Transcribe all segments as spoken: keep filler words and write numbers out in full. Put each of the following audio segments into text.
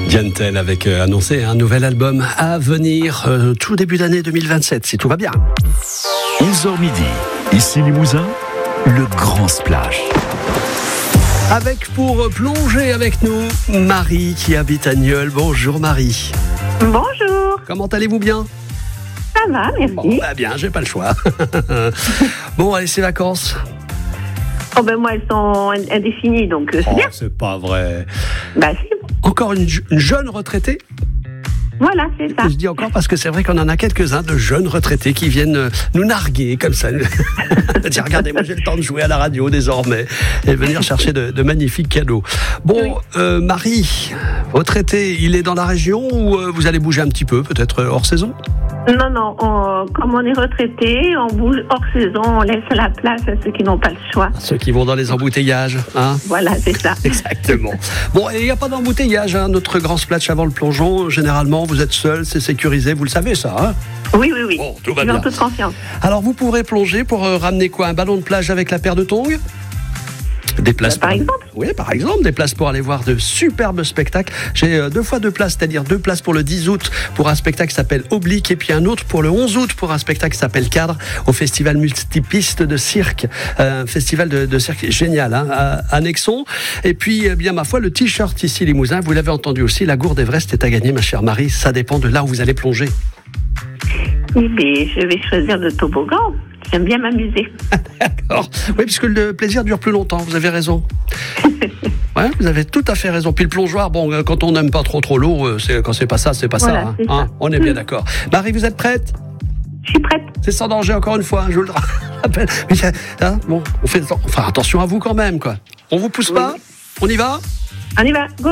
Diane Tell avec euh, annoncé un nouvel album à venir euh, tout début d'année deux mille vingt-sept, si tout va bien. onze heures midi, ici Limousin, le grand splash. Avec pour plonger avec nous, Marie qui habite à Nieul. Bonjour Marie. Bonjour. Comment allez-vous bien ? Ça va, merci. Bon, bah bien, j'ai pas le choix. Bon, allez, ces vacances. Oh ben moi, elles sont indéfinies, donc euh, c'est Oh, bien. c'est pas vrai. Bah si. Encore une, une jeune retraitée ? Voilà, c'est ça. Je dis encore parce que c'est vrai qu'on en a quelques-uns de jeunes retraités qui viennent nous narguer comme ça. Dire, regardez, moi j'ai le temps de jouer à la radio désormais et venir chercher de, de magnifiques cadeaux. Bon, Oui. euh, Marie, retraité, il est dans la région ou euh, vous allez bouger un petit peu, peut-être hors saison ? Non, non, on- comme on est retraité, on bouge hors saison, on laisse la place à ceux qui n'ont pas le choix. Ceux qui vont dans les embouteillages, hein ? Voilà, c'est ça. Exactement. Bon, et il n'y a pas d'embouteillage, hein, notre grand splash avant le plongeon. Généralement, vous êtes seul, c'est sécurisé, vous le savez ça, hein ? Oui, oui, oui. Bon, tout va J'ai en bien. toute confiance. Alors, vous pourrez plonger pour euh, ramener quoi ? Un ballon de plage avec la paire de tongs ? Des places Par pour... exemple. Oui, par exemple, des places pour aller voir de superbes spectacles. J'ai euh, deux fois deux places, c'est-à-dire deux places pour le dix août pour un spectacle qui s'appelle Oblique et puis un autre pour le onze août pour un spectacle qui s'appelle Cadre au festival multipiste de cirque. Euh, un festival de, de cirque génial, hein, à, à Nexon. Et puis, eh bien, ma foi, le t-shirt ici Limousin, vous l'avez entendu aussi, la gourde Everest est à gagner, ma chère Marie. Ça dépend de là où vous allez plonger. Oui, mais je vais choisir le toboggan. J'aime bien m'amuser. D'accord. Oui, puisque le plaisir dure plus longtemps, vous avez raison. Ouais, vous avez tout à fait raison. Puis le plongeoir, bon, euh, quand on n'aime pas trop trop l'eau, euh, c'est, quand c'est pas ça, c'est pas Voilà, ça, hein. c'est ça. Hein, on est bien d'accord. Marie, vous êtes prête ? Je suis prête. C'est sans danger encore une fois, hein, je vous le rappelle. Mais, hein, bon, on fait, enfin, attention à vous quand même, quoi. On vous pousse pas ? On y va ? On y va, go.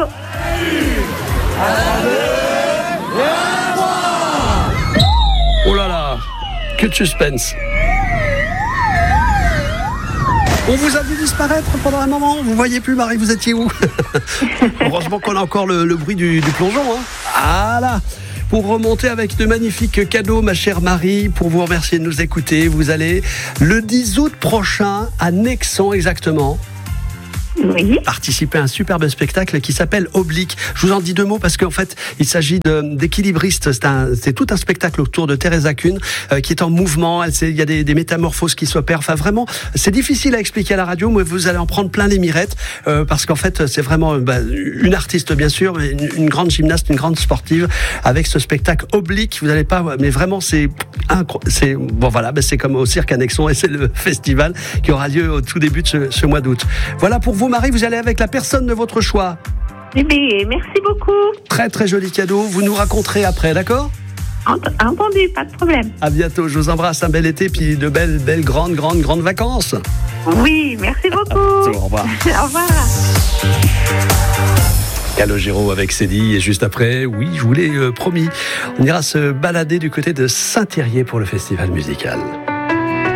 Oh là là, que de suspense. On vous a vu disparaître pendant un moment, vous voyez plus Marie, vous étiez où ? Heureusement qu'on a encore le, le bruit du, du plongeon. Hein. Ah là, pour remonter avec de magnifiques cadeaux, ma chère Marie, pour vous remercier de nous écouter, vous allez le dix août prochain à Nexon exactement. Oui. Participer à un superbe spectacle qui s'appelle Oblique. Je vous en dis deux mots parce qu'en fait, il s'agit de, d'équilibristes. C'est, un, c'est tout un spectacle autour de Teresa Kuhn euh, qui est en mouvement. Elle, c'est, il y a des, des métamorphoses qui s'opèrent. Enfin, vraiment, c'est difficile à expliquer à la radio, mais vous allez en prendre plein les mirettes euh, parce qu'en fait, c'est vraiment bah, une artiste, bien sûr, mais une, une grande gymnaste, une grande sportive avec ce spectacle Oblique. Vous n'allez pas, mais vraiment, c'est incroyable. C'est, bon, voilà, bah, c'est comme au Cirque à Nexon et c'est le festival qui aura lieu au tout début de ce, ce mois d'août. Voilà pour vous, Marie, vous allez avec la personne de votre choix. Eh bien, merci beaucoup. Très très joli cadeau, vous nous raconterez après, d'accord ? Ent- Entendu, pas de problème. À bientôt, je vous embrasse, un bel été, puis de belles, belles, grandes, grandes, grandes vacances. Oui, merci beaucoup. Au revoir. Au revoir. Calogero avec Cédille, et juste après, oui, je vous l'ai euh, promis, on ira se balader du côté de Saint-Thérier pour le festival musical.